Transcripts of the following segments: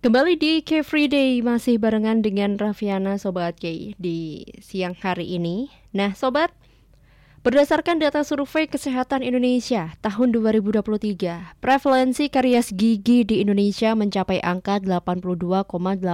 Kembali di K-Free Day, masih barengan dengan Raffiana Sobat K di siang hari ini. Nah Sobat, berdasarkan data survei Kesehatan Indonesia tahun 2023, prevalensi karies gigi di Indonesia mencapai angka 82,8%.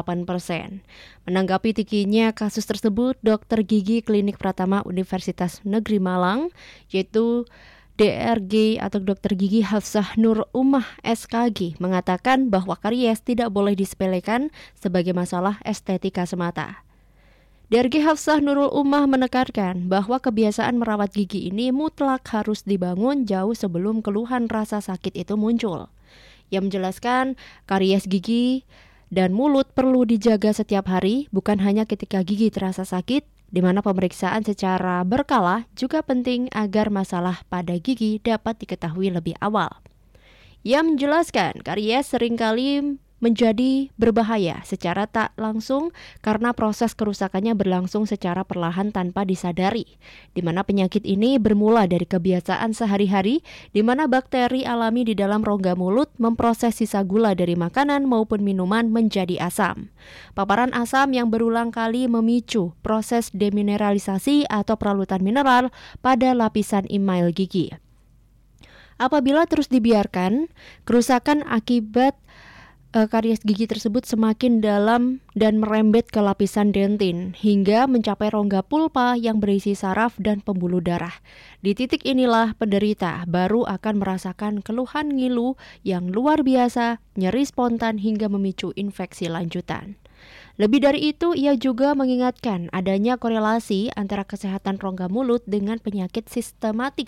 Menanggapi tingginya kasus tersebut, Dokter Gigi Klinik Pratama Universitas Negeri Malang, yaitu DRG atau Dokter Gigi Hafsah Nur Ummah SKG mengatakan bahwa karies tidak boleh disepelekan sebagai masalah estetika semata. DRG Hafsah Nurul Ummah menekankan bahwa kebiasaan merawat gigi ini mutlak harus dibangun jauh sebelum keluhan rasa sakit itu muncul. Ia menjelaskan karies gigi dan mulut perlu dijaga setiap hari, bukan hanya ketika gigi terasa sakit, di mana pemeriksaan secara berkala juga penting agar masalah pada gigi dapat diketahui lebih awal. Ia menjelaskan karies seringkali menjadi berbahaya secara tak langsung karena proses kerusakannya berlangsung secara perlahan tanpa disadari, di mana penyakit ini bermula dari kebiasaan sehari-hari, di mana bakteri alami di dalam rongga mulut memproses sisa gula dari makanan maupun minuman menjadi asam. Paparan asam yang berulang kali memicu proses demineralisasi atau peralutan mineral pada lapisan email gigi. Apabila terus dibiarkan, kerusakan akibat karies gigi tersebut semakin dalam dan merembet ke lapisan dentin hingga mencapai rongga pulpa yang berisi saraf dan pembuluh darah. Di titik inilah penderita baru akan merasakan keluhan ngilu yang luar biasa, nyeri spontan hingga memicu infeksi lanjutan. Lebih dari itu, ia juga mengingatkan adanya korelasi antara kesehatan rongga mulut dengan penyakit sistemik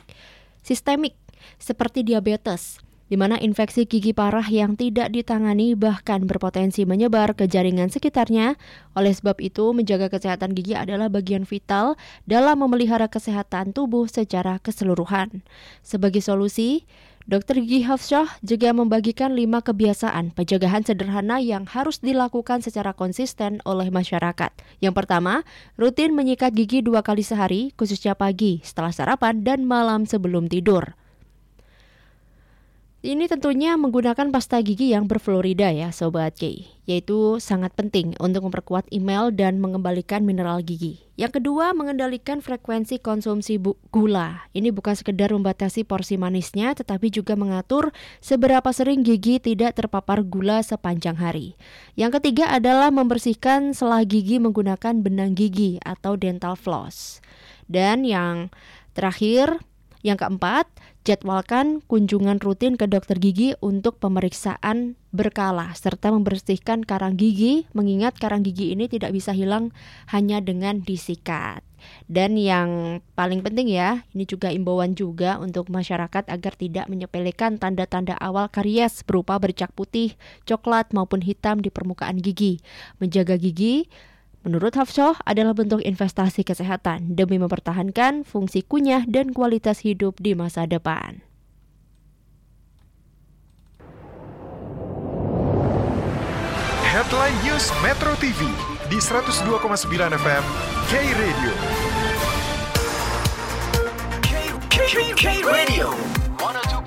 seperti diabetes, di mana infeksi gigi parah yang tidak ditangani bahkan berpotensi menyebar ke jaringan sekitarnya. Oleh sebab itu, menjaga kesehatan gigi adalah bagian vital dalam memelihara kesehatan tubuh secara keseluruhan. Sebagai solusi, Dr. Gigi Hafsah juga membagikan 5 kebiasaan pencegahan sederhana yang harus dilakukan secara konsisten oleh masyarakat. Yang pertama, rutin menyikat gigi 2 kali sehari, khususnya pagi, setelah sarapan, dan malam sebelum tidur. Ini tentunya menggunakan pasta gigi yang berfluorida ya Sobat K, yaitu sangat penting untuk memperkuat email dan mengembalikan mineral gigi. Yang kedua, mengendalikan frekuensi konsumsi gula. Ini bukan sekedar membatasi porsi manisnya, tetapi juga mengatur seberapa sering gigi tidak terpapar gula sepanjang hari. Yang ketiga adalah membersihkan sela gigi menggunakan benang gigi atau dental floss. Dan yang terakhir, yang keempat, jadwalkan kunjungan rutin ke dokter gigi untuk pemeriksaan berkala serta membersihkan karang gigi, mengingat karang gigi ini tidak bisa hilang hanya dengan disikat. Dan yang paling penting ya, ini juga imbauan juga untuk masyarakat agar tidak menyepelekan tanda-tanda awal karies berupa bercak putih, coklat maupun hitam di permukaan gigi. Menjaga gigi menurut Hafsah adalah bentuk investasi kesehatan demi mempertahankan fungsi kunyah dan kualitas hidup di masa depan. Headline News Metro TV di 102,9 FM K-Radio. K-Radio 102.9